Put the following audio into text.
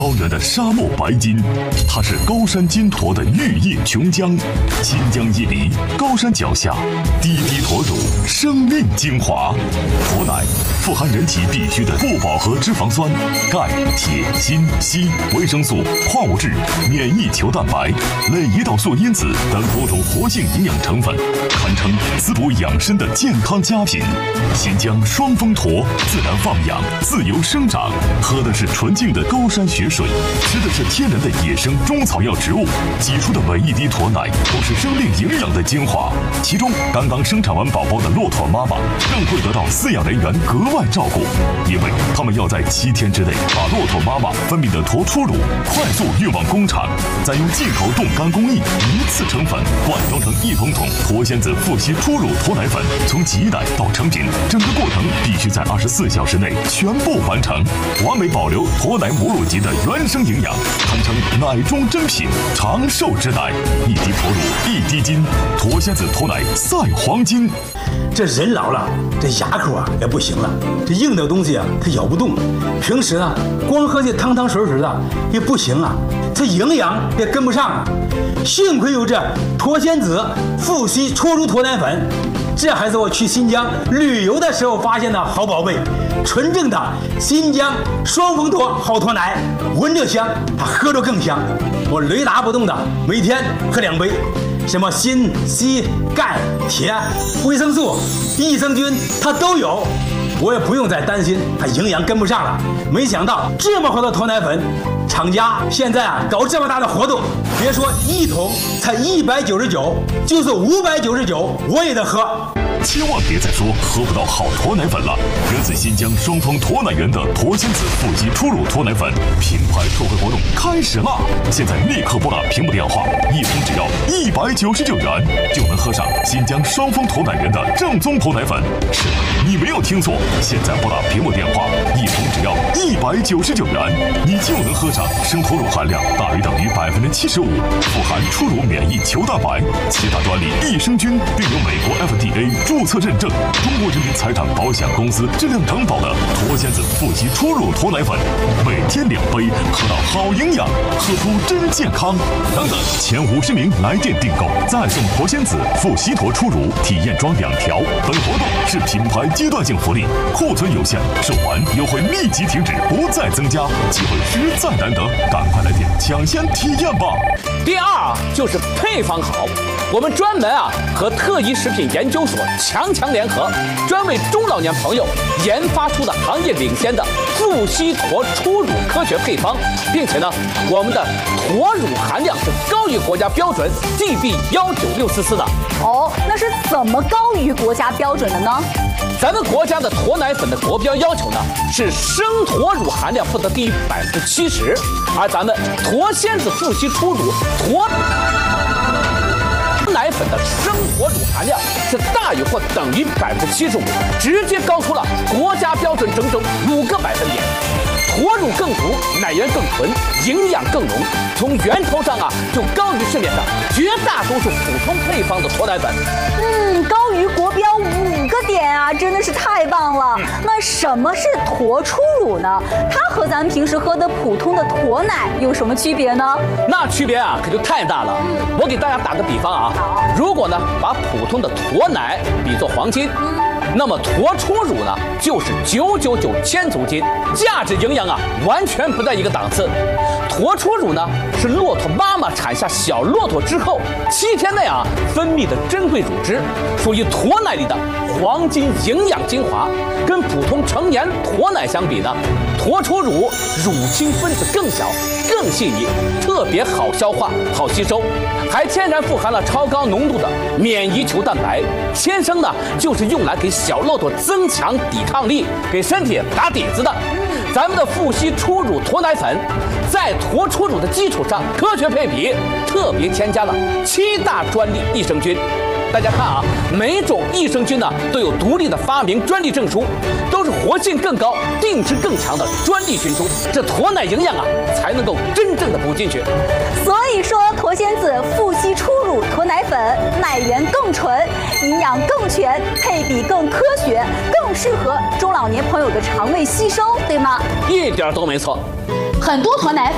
高原的沙漠白金，它是高山金驼的玉液琼浆。新疆伊犁高山脚下，滴滴驼乳，生命精华。驼奶富含人体必需的不饱和脂肪酸、钙、铁、锌、硒、维生素、矿物质、免疫球蛋白、类胰岛素因子等多种活性营养成分，堪称滋补养生的健康佳品。新疆双峰驼自然放养，自由生长，喝的是纯净的高山雪水，吃的是天然的野生中草药植物，挤出的每一滴驼奶都是生命营养的精华。其中，刚刚生产完宝宝的骆驼妈妈更会得到饲养人员格外照顾，因为他们要在7天之内把骆驼妈妈分泌的驼出乳快速运往工厂，再用进口冻干工艺一次成粉，灌装成1桶桶驼仙子富硒初乳驼奶粉。从挤奶到成品，整个过程必须在24小时内全部完成，完美保留驼奶母乳级的原生营养，堪称奶中珍品，长寿之奶。1滴驼乳1滴金，驼仙子驼奶赛黄金。 这人老了，这牙口啊也不行了，这硬的东西啊它咬不动，平时呢光喝这汤汤水水的也不行啊，这营养也跟不上啊。幸亏有这驼仙子富硒初乳驼奶粉，这还是我去新疆旅游的时候发现的好宝贝，纯正的新疆双峰驼好驼奶，闻着香，它喝着更香。我雷打不动的每天喝2杯。什么锌、硒、钙、铁、维生素、益生菌，它都有，我也不用再担心它营养跟不上了。没想到这么好的驼奶粉，厂家现在啊搞这么大的活动，别说1桶才199，就是599，我也得喝。 千万别再说喝不到好驼奶粉了！源自新疆双峰驼奶园的驼仙子富硒初乳驼奶粉品牌特惠活动开始啦！现在立刻拨打屏幕电话，1瓶只要199元，就能喝上新疆双峰驼奶园的正宗驼奶粉。是的，你没有听错，现在拨打屏幕电话，1瓶只要199元，你就能喝上生驼乳含量大于等于75%，富含初乳免疫球蛋白、7大专利益生菌，并有美国 FDA注册认证，中国人民财产保险公司质量承保的驼仙子富硒初乳驼奶粉，每天2杯，喝到好营养，喝出真健康。等等，前50名来电订购，再送驼仙子富硒驼初乳体验装2条。本活动是品牌阶段性福利，库存有限，售完优惠立即停止，不再增加，机会实在难得，赶快来电抢先体验吧。 第2就是配方好，我们专门和特一食品研究所强联合，专为中老年朋友研发出的行业领先的富硒驼初乳科学配方，并且呢，我们的驼乳含量是高于国家标准 GB 19644的。 哦，那是怎么高于国家标准的呢？ 咱们国家的驼奶粉的国标要求呢是生驼乳含量不得低于70%，而咱们驼仙子富硒初乳驼奶粉的生驼乳含量是大于或等于75%，直接高出了国家标准整整5个百分点。驼乳更足，奶源更纯，营养更浓，从源头上就高于市面上绝大多数普通配方的驼奶粉。 高于国标5个点啊，真的是太棒了。那什么是驼初乳呢？它和咱们平时喝的普通的驼奶有什么区别呢？ 那区别可就太大了。我给大家打个比方如果呢把普通的驼奶比作黄金，那么驼初乳呢就是999千足金，价值营养完全不在一个档次。驼初乳呢是骆驼妈妈产下小骆驼之后7天内分泌的珍贵乳汁，属于驼奶里的黄金营养精华。跟普通成年驼奶相比呢，驼初乳乳清分子更小、更细腻，特别好消化、好吸收，还天然富含了超高浓度的免疫球蛋白，天生呢就是用来给小骆驼增强抵抗力、给身体打底子的。咱们的富硒初乳驼奶粉，在驼初乳的基础上科学配比，特别添加了7大专利益生菌。大家看每种益生菌呢都有独立的发明专利证书，都是活性更高、定质更强的专利菌株，这驼奶营养才能够真正的补进去。 所以说，驼仙子富硒初乳驼奶粉奶源更纯，营养更全，配比更科学，更适合中老年朋友的肠胃吸收，对吗？ 一点都没错。 很多驼奶